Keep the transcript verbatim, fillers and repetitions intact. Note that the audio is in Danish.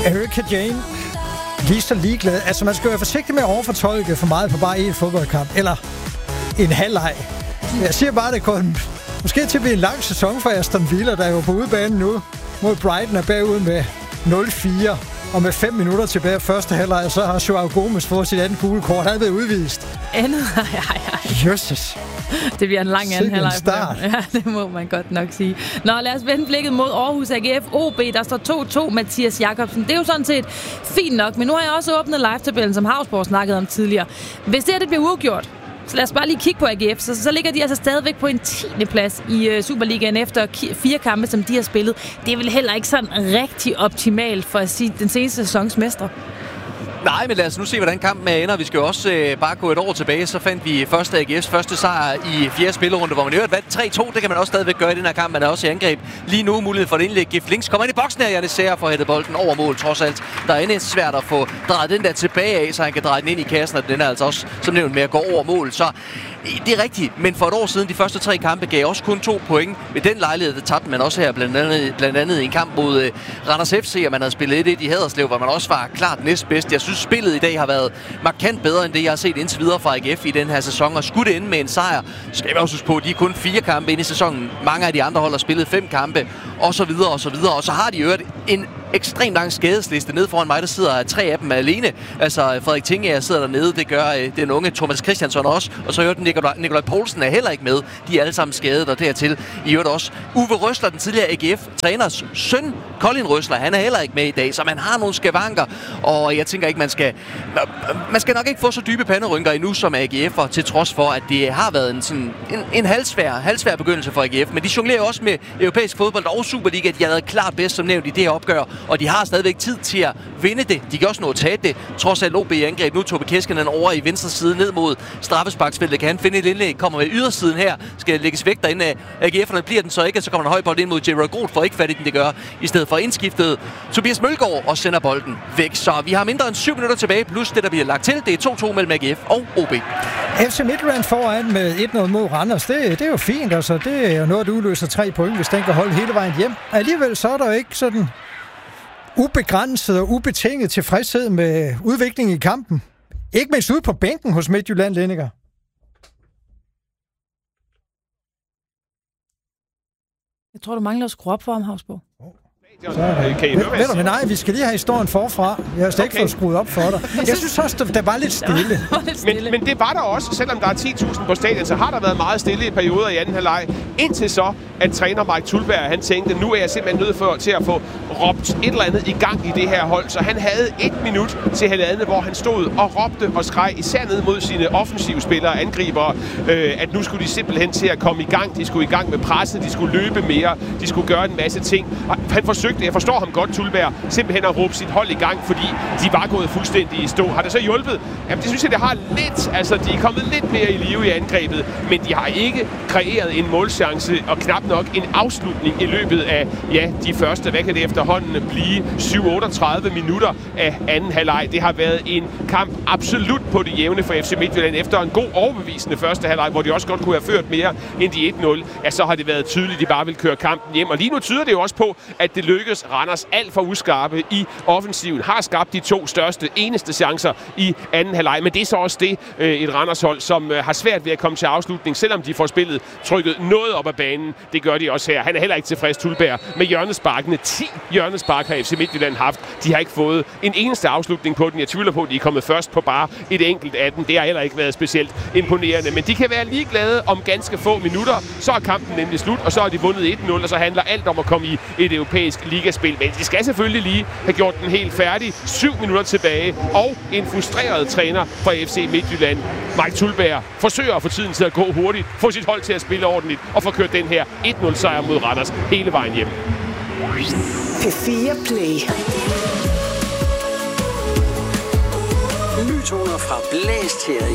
Erika Jane, lige så ligeglad. Altså, man skal være forsigtig med at overfortolke for meget på bare en fodboldkamp. Eller en halvleg. Jeg siger bare, det kunne måske til at blive en lang sæson for Aston Villa, der er jo på udebanen nu mod Brighton er bagud med nul fire. Og med fem minutter tilbage af første halvleg, så har Joao Gomes fået sit andet gule kort. Han er blevet udvist. Andet? Ej, ej, ej. Jesus. Det bliver en lang anden halvleg. Start. Ja, det må man godt nok sige. Nå, lad os vende blikket mod Aarhus A G F O B. Der står to to, Mathias Jakobsen. Det er jo sådan set fint nok, men nu har jeg også åbnet live-tabellen, som Havsborg snakkede om tidligere. Hvis det her det bliver uafgjort, så lad os bare lige kigge på A G F. Så, så ligger de altså stadigvæk på en tiende plads i uh, Superligaen efter ki- fire kampe, som de har spillet. Det er vel heller ikke sådan rigtig optimalt for at sige den seneste sæsons mestre. Nej, men lad os nu se, hvordan kampen ender. Vi skal jo også øh, bare gå et år tilbage. Så fandt vi første A G F's første sejr i fjerde spillerunde, hvor man jo vandt tre to. Det kan man også stadigvæk gøre i den her kamp. Man er også i angreb. Lige nu mulighed for et indlæg. Gift Links kommer ind i boksen her. Janne Serra får hættet bolden over mål, trods alt. Der er endnu svært at få drejet den der tilbage af, så han kan dreje den ind i kassen. Og den er altså også, som nævnt, med at gå over mål. Så det er rigtigt, men for et år siden, de første tre kampe, gav også kun to point. Ved den lejlighed, der tabte man også her, blandt andet, blandt andet i en kamp mod uh, Randers F C, og man havde spillet et et i Haderslev, hvor man også var klart næstbedst. Jeg synes, spillet i dag har været markant bedre, end det, jeg har set indtil videre fra A G F i den her sæson. Og skulle det ende med en sejr, skal vi også huske på, at de er kun fire kampe inde i sæsonen. Mange af de andre hold har spillet fem kampe, og så videre, og så videre. Og så har de øvrigt en ekstremt lang skadesliste ned foran mig. Der sidder tre af dem alene. Altså Frederik Tingager sidder dernede. Det gør øh, den unge Thomas Christiansson også. Og så hørte Nikolaj, Nikolaj Poulsen er heller ikke med. De er alle sammen skadet, og dertil i øvrigt også Uwe Røsler, den tidligere A G F-træners søn, Colin Røsler. Han er heller ikke med i dag, så man har nogle skavanker. Og jeg tænker ikke, man skal man skal nok ikke få så dybe panderynker endnu som A G F'er, til trods for, at det har været en, sådan, en, en halvsvær, halvsvær begyndelse for A G F. Men de jonglerer også med europæisk fodbold og Superliga. De har været klart bedst, som nævnt, i det her opgør. Og de har stadigvæk tid til at vinde det. De kan også nå at tage det. Trods alt O B i angreb. Nu Tobi Keskinen over i venstre side ned mod straffesparksfeltet. Kan han finde et indlæg? Kommer med ydersiden her. Skal lægges væk derinde af A G F'erne. Bliver den så ikke, så kommer der højbold ind mod Gerard Groth for ikke fat i den, det gør. I stedet for indskiftet Tobias Mølgaard og sender bolden væk. Så vi har mindre end syv minutter tilbage, plus det, der bliver lagt til. Det er to to mellem A G F og O B. F C Midtjylland foran med et nul mod Randers. Det, det er jo fint, altså. Det er jo noget, der udløser tre point, hvis den kan holde hele vejen hjem. Alligevel så er der jo ikke sådan ubegrænset og ubetinget tilfredshed med udviklingen i kampen. Ikke mindst ude på bænken hos Midtjylland, Lenniger. Jeg tror, du mangler at skrue op for ham, Havsborg. Så, kan I høre, ved, ved du, men nej, vi skal lige have historien forfra. Jeg har slet ikke okay. fået skruet op for dig. Jeg synes også, der var lidt stille. Var lidt stille. Men, men det var der også, selvom der er ti tusind på stadion, så har der været meget stille i perioder i anden halvleg. Indtil så, at træner Mike Tulberg, han tænkte, nu er jeg simpelthen nødt for, til at få råbt et eller andet i gang i det her hold. Så han havde et minut til halvandet, hvor han stod og råbte og skreg, især ned mod sine offensive spillere, angribere, øh, at nu skulle de simpelthen til at komme i gang. De skulle i gang med presset, de skulle løbe mere, de skulle gøre en masse ting. Og han forsøgte, jeg forstår ham godt, Tulberg, simpelthen at råbe sit hold i gang, fordi de var gået fuldstændig i stå. Har det så hjulpet? Jamen, det synes jeg, det har lidt. Altså, de er kommet lidt mere i live i angrebet, men de har ikke kreeret en målchance, og knap nok en afslutning i løbet af, ja, de første, hvad kan det efterhånden blive, syv otteogtredive minutter af anden halvleg. Det har været en kamp absolut på det jævne for F C Midtjylland. Efter en god overbevisende første halvleg, hvor de også godt kunne have ført mere end de et nul, ja, så har det været tydeligt, at de bare vil køre kampen hjem. Og lige nu tyder det jo også på, at det lykkes. Randers alt for uskarpe i offensiven, har skabt de to største, eneste chancer i anden halvleg. Men det er så også det, et Randers-hold, som har svært ved at komme til afslutning, selvom de får spillet trykket noget op ad banen. Det gør de også her. Han er heller ikke tilfreds, Tulberg, med hjørnesparkene. ti hjørnespark har F C Midtjylland haft. De har ikke fået en eneste afslutning på den. Jeg tvivler på, at de er kommet først på bare et enkelt af den. Det har heller ikke været specielt imponerende. Men de kan være ligeglade om ganske få minutter. Så er kampen nemlig slut, og så har de vundet et nul, og så handler alt om at komme i et europæisk ligaspil. Men de skal selvfølgelig lige have gjort den helt færdig. Syv minutter tilbage, og en frustreret træner fra F C Midtjylland, Mike Tulberg, forsøger at få tiden til at gå hurtigt, få sit hold til at spille ordentligt, og få kørt den her et nul sejr mod Randers hele vejen hjem. P fire Play. Nytoner fra Blæst her